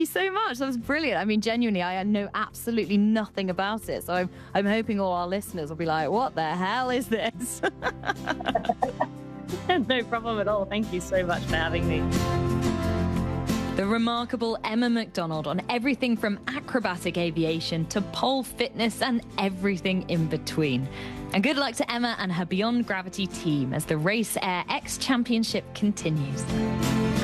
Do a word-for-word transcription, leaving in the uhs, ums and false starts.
you so much. That was brilliant. I mean, genuinely, I know absolutely nothing about it. So I'm, I'm hoping all our listeners will be like, what the hell is this? No problem at all. Thank you so much for having me. The remarkable Emma McDonald on everything from acrobatic aviation to pole fitness and everything in between. And good luck to Emma and her Beyond Gravity team as the Race Air X Championship continues.